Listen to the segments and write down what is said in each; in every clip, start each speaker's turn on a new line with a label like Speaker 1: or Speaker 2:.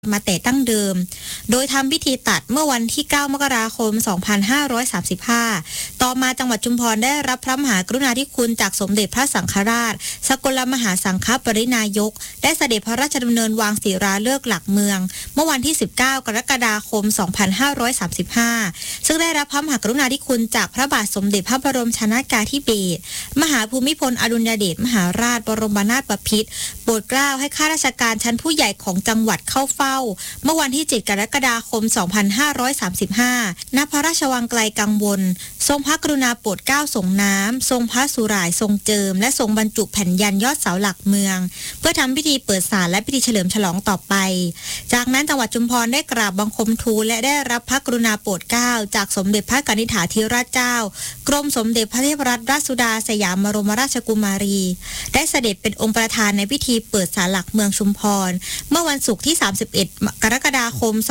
Speaker 1: มาแต่ตั้งเดิมโดยทำพิธีตัดเมื่อวันที่ 9 มกราคม 2535 ต่อมาจังหวัดชุมพรได้รับพระมหากรุณาธิคุณจากสมเด็จพระสังฆราชสกลมหาสังฆปรินายกได้เสด็จพระราชดำเนินวางศิลาฤกษ์หลักเมืองเมื่อวันที่ 19 กรกฎาคม 2535 ซึ่งได้รับพระมหากรุณาธิคุณจากพระบาทสมเด็จพระบรมชนกาธิเบศรมหาภูมิพลอดุลยเดชมหาราชบรมนาถบพิตรโปรดเกล้าให้ข้าราชการชั้นผู้ใหญ่ของจังหวัดเข้าเฝ้าเมื่อวันที่ 7 กรกฎาคม 2535 ณ พระราชวังไกลกังวลทรงพระกรุณาโปรดเกล้าส่งน้ำทรงพระสุร่ายทรงเจิมและทรงบรรจุแผ่นยันยอดเสาหลักเมืองเพื่อทำพิธีเปิดศาลและพิธีเฉลิมฉลองต่อไปจากนั้นจังหวัดชุมพรได้กราบบังคมทูลและได้รับพระกรุณาโปรดเกล้าจากสมเด็จพระกนิษฐาธิราชเจ้ากรมสมเด็จพระเทพรัตนราชสุดาสยามบรมราชกุมารีได้เสด็จเป็นองค์ประธานในพิธีเปิดศาลหลักเมืองชุมพรเมื่อวันศุกร์ที่ 31 กรกฎาคม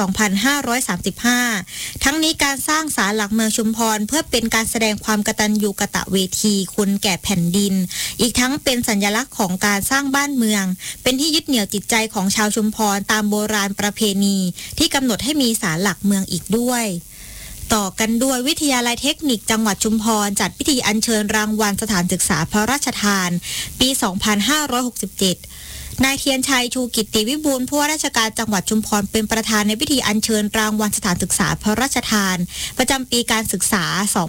Speaker 1: 2535 ทั้งนี้การสร้างศาลหลักเมืองชุมพรเพื่อเป็นการแสดงความกตัญญูกตเวทีคุณแก่แผ่นดินอีกทั้งเป็นสัญลักษณ์ของการสร้างบ้านเมืองเป็นที่ยึดเหนี่ยวจิตใจของชาวชุมพรตามโบราณประเพณีที่กำหนดให้มีศาลหลักเมืองอีกด้วยต่อกันด้วยวิทยาลัยเทคนิคจังหวัดชุมพรจัดพิธีอัญเชิญรางวัลสถานศึกษาพระราชทานปี 2567 นายเทียนชัยชูกิตติวิบูลย์ผู้ว่าราชการจังหวัดชุมพรเป็นประธานในพิธีอัญเชิญรางวัลสถานศึกษาพระราชทานประจำปีการศึกษา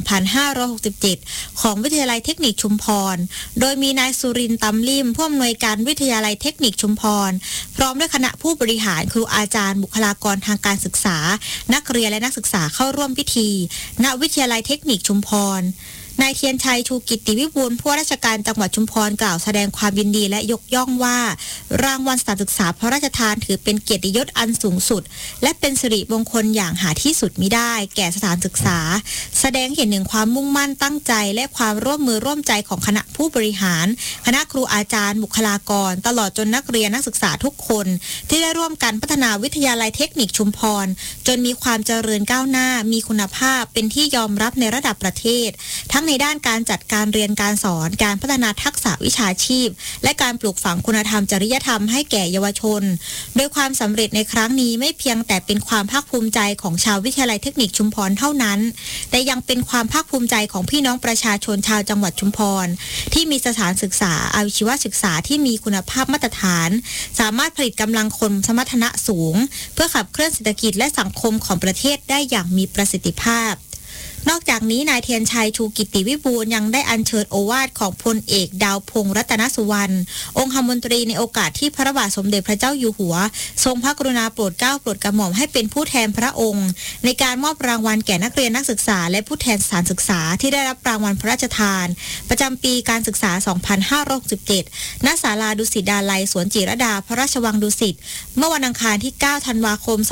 Speaker 1: 2567 ของวิทยาลัยเทคนิคชุมพรโดยมีนายสุรินทร์ตำลิ่มผู้อำนวยการวิทยาลัยเทคนิคชุมพรพร้อมด้วยคณะผู้บริหารครูอาจารย์บุคลากรทางการศึกษานักเรียนและนักศึกษาเข้าร่วมพิธีณวิทยาลัยเทคนิคชุมพรนายเทียนชัยชูกิตติวิบูลย์ผู้ว่าราชการจังหวัดชุมพรกล่าวแสดงความยินดีและยกย่องว่ารางวัลสถานศึกษาพระราชทานถือเป็นเกียรติยศอันสูงสุดและเป็นสิริมงคลอย่างหาที่สุดมิได้แก่สถานศึกษาแสดงเห็นถึงความมุ่งมั่นตั้งใจและความร่วมมือร่วมใจของคณะผู้บริหารคณะครูอาจารย์บุคลากรตลอดจนนักเรียนนักศึกษาทุกคนที่ได้ร่วมกันพัฒนาวิทยาลัยเทคนิคชุมพรจนมีความเจริญก้าวหน้ามีคุณภาพเป็นที่ยอมรับในระดับประเทศทั้งในด้านการจัดการเรียนการสอนการพัฒนาทักษะวิชาชีพและการปลูกฝังคุณธรรมจริยธรรมให้แก่เยาวชนโดยความสำเร็จในครั้งนี้ไม่เพียงแต่เป็นความภาคภูมิใจของชาววิทยาลัยเทคนิคชุมพรเท่านั้นแต่ยังเป็นความภาคภูมิใจของพี่น้องประชาชนชาวจังหวัดชุมพรที่มีสถานศึกษาอาชีวศึกษาที่มีคุณภาพมาตรฐานสามารถผลิตกำลังคนสมรรถนะสูงเพื่อขับเคลื่อนเศรษฐกิจและสังคมของประเทศได้อย่างมีประสิทธิภาพนอกจากนี้นายเทียนชัยชูกิตติวิบูลย์ยังได้อัญเชิญโอวาทของพลเอกดาวพงษ์รัตนสุวรรณองคมนตรีในโอกาสที่พระบาทสมเด็จพระเจ้าอยู่หัวทรงพระกรุณาโปรดเกล้าโปรดกระหม่อมให้เป็นผู้แทนพระองค์ในการมอบรางวัลแก่นักเรียนนักศึกษาและผู้แทนสถานศึกษาที่ได้รับรางวัลพระราชทานประจำปีการศึกษา 2567 ณ ศาลาดุสิตดาลัยสวนจิรดาพระราชวังดุสิตเมื่อวันอังคารที่ 9 ธันวาคม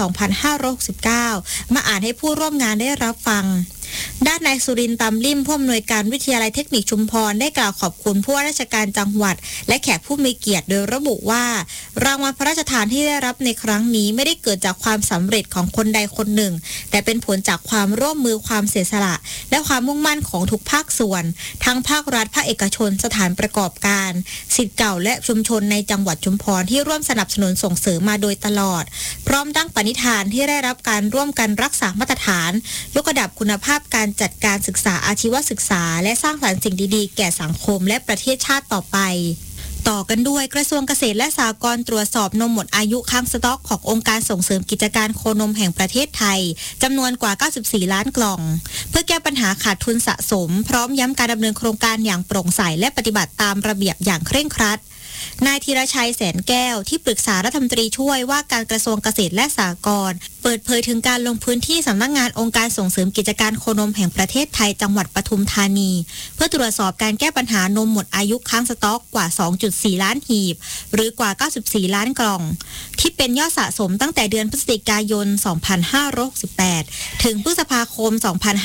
Speaker 1: 2569 มาอ่านให้ผู้ร่วมงานได้รับฟังด้านนายสุรินทร์ตำลิ่มผู้อำนวยการวิทยาลัยเทคนิคชุมพรได้กล่าวขอบคุณผู้ว่าราชการจังหวัดและแขกผู้มีเกียรติโดยระบุว่ารางวัลพระราชทานที่ได้รับในครั้งนี้ไม่ได้เกิดจากความสำเร็จของคนใดคนหนึ่งแต่เป็นผลจากความร่วมมือความเสียสละและความมุ่งมั่นของทุกภาคส่วนทั้งภาครัฐภาคเอกชนสถานประกอบการศิษย์เก่าและชุมชนในจังหวัดชุมพรที่ร่วมสนับสนุนส่งเสริมมาโดยตลอดพร้อมตั้งปณิธานที่ได้รับการร่วมกันรักษามาตรฐานยกระดับคุณภาพการจัดการศึกษาอาชีวศึกษาและสร้างสรรค์สิ่งดีๆแก่สังคมและประเทศชาติต่อไปต่อกันด้วยกระทรวงเกษตรและสหกรณ์ตรวจสอบนมหมดอายุค้างสต็อกขององค์การส่งเสริมกิจการโคนมแห่งประเทศไทยจำนวนกว่า 94 ล้านกล่องเพื่อแก้ปัญหาขาดทุนสะสมพร้อมย้ำการดำเนินโครงการอย่างโปร่งใสและปฏิบัติตามระเบียบอย่างเคร่งครัดนายธีรชัยแสนแก้วที่ปรึกษารัฐมนตรีช่วยว่าการกระทรวงเกษตรและสหกรณ์เปิดเผยถึงการลงพื้นที่สำนักงานองค์การส่งเสริมกิจการโคนมแห่งประเทศไทยจังหวัดปทุมธานีเพื่อตรวจสอบการแก้ปัญหานมหมดอายุค้างสต็อกกว่า 2.4 ล้านหีบหรือกว่า 94 ล้านกล่องที่เป็นยอดสะสมตั้งแต่เดือนพฤศจิกายน 2568 ถึงพฤษภาคม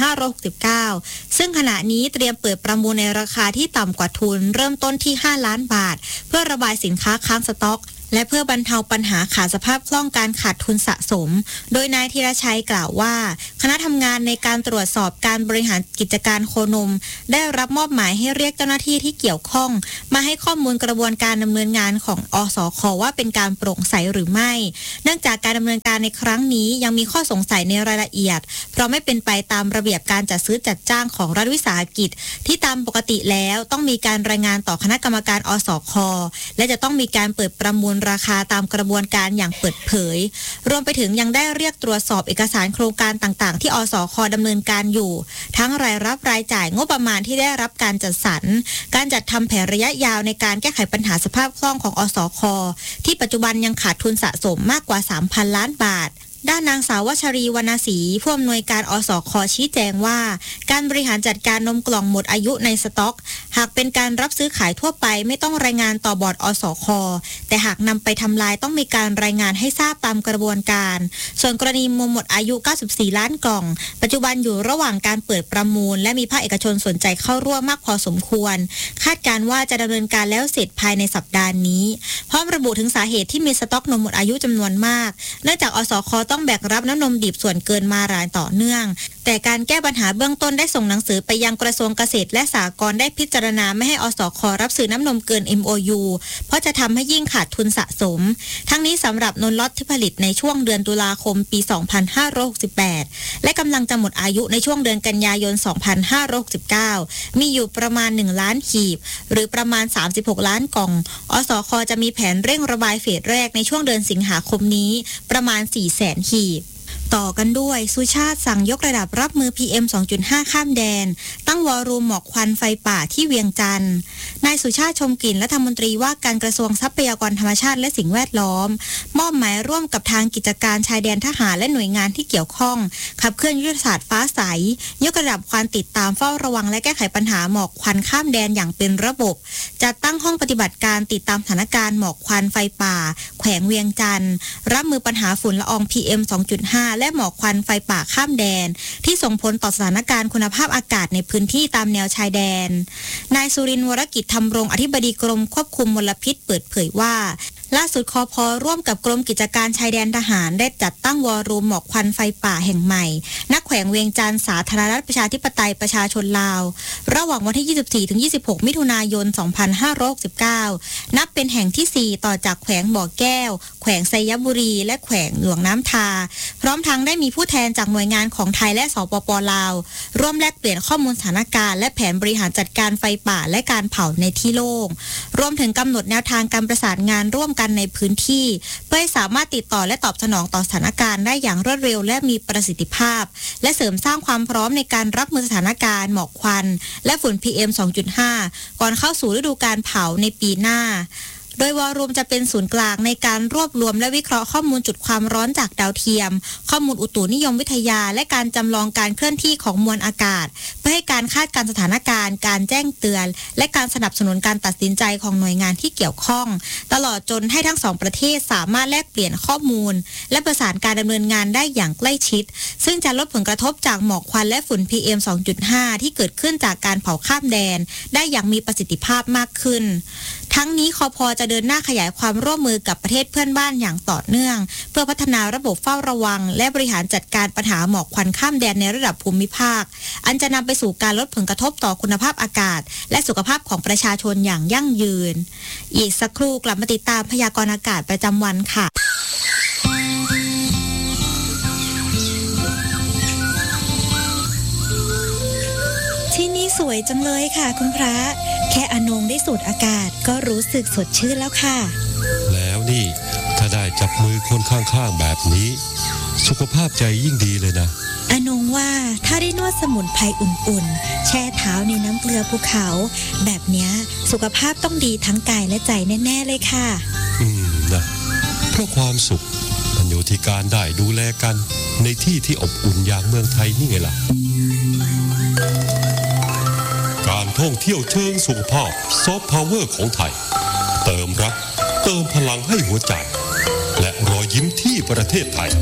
Speaker 1: 2569 ซึ่งขณะนี้เตรียมเปิดประมูลในราคาที่ต่ำกว่าทุนเริ่มต้นที่ 5 ล้านบาทเพื่อระบายสินค้าค้างสต็อกและเพื่อบรรเทาปัญหาขาดสภาพคล่องการขาดทุนสะสมโดยนายธีรชัยกล่าวว่าคณะทำงานในการตรวจสอบการบริหารกิจการโคนมได้รับมอบหมายให้เรียกเจ้าหน้าที่ที่เกี่ยวข้องมาให้ข้อมูลกระบวนการดำเนินงานของอสค.ว่าเป็นการโปร่งใสหรือไม่เนื่องจากการดำเนินการในครั้งนี้ยังมีข้อสงสัยในรายละเอียดเพราะไม่เป็นไปตามระเบียบการจัดซื้อจัดจ้างของรัฐวิสาหกิจที่ตามปกติแล้วต้องมีการรายงานต่อคณะกรรมการอสค.และจะต้องมีการเปิดประมูลราคาตามกระบวนการอย่างเปิดเผยรวมไปถึงยังได้เรียกตรวจสอบเอกสารโครงการต่างๆที่อสค.ดำเนินการอยู่ทั้งรายรับรายจ่ายงบประมาณที่ได้รับการจัดสรรการจัดทำแผนระยะยาวในการแก้ไขปัญหาสภาพคล่องของอสค.ที่ปัจจุบันยังขาดทุนสะสมมากกว่า 3,000 ล้านบาทด้านนางสาววชรีวรรณศรีผู้อำนวยการอสค.ชี้แจงว่าการบริหารจัดการนมกล่องหมดอายุในสต็อกหากเป็นการรับซื้อขายทั่วไปไม่ต้องรายงานต่อบอร์ดอสค.แต่หากนำไปทำลายต้องมีการรายงานให้ทราบตามกระบวนการส่วนกรณีนมหมดอายุ94ล้านกล่องปัจจุบันอยู่ระหว่างการเปิดประมูลและมีภาคเอกชนสนใจเข้าร่วมมากพอสมควรคาดการว่าจะดำเนินการแล้วเสร็จภายในสัปดาห์นี้พร้อมระบุถึงสาเหตุที่มีสต็อกนมหมดอายุจำนวนมากเนื่องจากอสค.ต้องแบกรับน้ำนมดิบส่วนเกินมารายต่อเนื่องแต่การแก้ปัญหาเบื้องต้นได้ส่งหนังสือไปยังกระทรวงเกษตรและสหกรณ์ได้พิจารณาไม่ให้อสค.รับซื้อน้ำนมเกิน MOU เพราะจะทำให้ยิ่งขาดทุนสะสมทั้งนี้สำหรับนมล็อตที่ผลิตในช่วงเดือนตุลาคมปี 2568 และกำลังจะหมดอายุในช่วงเดือนกันยายน 2569 มีอยู่ประมาณ 1 ล้านขีบหรือประมาณ 36 ล้านกล่องอสค.จะมีแผนเร่งระบายเฟสแรกในช่วงเดือนสิงหาคมนี้ประมาณ 400,000 ขีบต่อกันด้วยสุชาติสั่งยกระดับรับมือ PM 2.5 ข้ามแดนตั้งวอรูมหมอกควันไฟป่าที่เวียงจันทร์นายสุชาติชมกลิ่นรัฐมนตรีว่าการกระทรวงทรัพยากรธรรมชาติและสิ่งแวดล้อมมอบหมายร่วมกับทางกิจการชายแดนทหารและหน่วยงานที่เกี่ยวข้องขับเคลื่อนยุทธศาสตร์ฟ้าใสยกระดับความติดตามเฝ้าระวังและแก้ไขปัญหาหมอกควันข้ามแดนอย่างเป็นระบบจัดตั้งห้องปฏิบัติการติดตามสถานการณ์หมอกควันไฟป่าแขวงเวียงจันทร์รับมือปัญหาฝุ่นละออง PM 2.5 และหมอกควันไฟป่าข้ามแดนที่ส่งผลต่อสถานการณ์คุณภาพอากาศในพื้นที่ตามแนวชายแดนนายสุรินทร์วรกิจธรรมรงค์อธิบดีกรมควบคุมมลพิษเปิดเผยว่าล่าสุดคพ.ร่วมกับกรมกิจการชายแดนทหารได้จัดตั้งวอรูมหมอกควันไฟป่าแห่งใหม่ณ แขวงเวียงจันทร์สาธารณรัฐประชาธิปไตยประชาชนลาวระหว่างวันที่ 24-26 มิถุนายน 2569 นับเป็นแห่งที่ 4 ต่อจากแขวงบ่อแก้วแขวงไซยบุรีและแขวงหลวงน้ำทาพร้อมทั้งได้มีผู้แทนจากหน่วยงานของไทยและสปป.ลาวร่วมแลกเปลี่ยนข้อมูลสถานการณ์และแผนบริหารจัดการไฟป่าและการเผาในที่โล่งรวมถึงกำหนดแนวทางการประสานงานร่วมกันในพื้นที่เพื่อให้สามารถติดต่อและตอบสนองต่อสถานการณ์ได้อย่างรวดเร็วและมีประสิทธิภาพและเสริมสร้างความพร้อมในการรับมือสถานการณ์หมอกควันและฝุ่น PM 2.5 ก่อนเข้าสู่ฤดูการเผาในปีหน้าโดยวอรูมจะเป็นศูนย์กลางในการรวบรวมและวิเคราะห์ข้อมูลจุดความร้อนจากดาวเทียมข้อมูลอุตุนิยมวิทยาและการจำลองการเคลื่อนที่ของมวลอากาศเพื่อให้การคาดการณ์สถานการณ์การแจ้งเตือนและการสนับสนุนการตัดสินใจของหน่วยงานที่เกี่ยวข้องตลอดจนให้ทั้งสองประเทศสามารถแลกเปลี่ยนข้อมูลและประสานการดำเนินงานได้อย่างใกล้ชิดซึ่งจะลดผลกระทบจากหมอกควันและฝุ่น PM 2.5 ที่เกิดขึ้นจากการเผาข้ามแดนได้อย่างมีประสิทธิภาพมากขึ้นทั้งนี้คพ.จะเดินหน้าขยายความร่วมมือกับประเทศเพื่อนบ้านอย่างต่อเนื่องเพื่อพัฒนาระบบเฝ้าระวังและบริหารจัดการปัญหาหมอกควันข้ามแดนในระดับภูมิภาคอันจะนำไปสู่การลดผลกระทบต่อคุณภาพอากาศและสุขภาพของประชาชนอย่างยั่งยืนอีกสักครู่กลับมาติดตามพยากรณ์อากาศประจำวันค่ะที่นี่สวยจังเลยค่ะคุณพระแค่อนงได้สูดอากาศก็รู้สึกสดชื่นแล้วค่ะ
Speaker 2: แล้วนี่ถ้าได้จับมือคนข้างๆแบบนี้สุขภาพใจยิ่งดีเลยนะ
Speaker 1: อนงว่าถ้าได้นวดสมุนไพรอุ่นๆแช่เท้าในน้ำเกลือภูเขาแบบเนี้ยสุขภาพต้องดีทั้งกายและใจแน่ๆเลยค่ะ
Speaker 2: นะเพราะความสุขมันอยู่ที่การได้ดูแลกันในที่ที่อบอุ่นอย่างเมืองไทยนี่ไงล่ะการท่องเที่ยวเชิงสุขภาพซอฟต์พาวเวอร์ของไทยเติมรักเติมพลังให้หัวใจและรอยยิ้มที่ประเทศไทย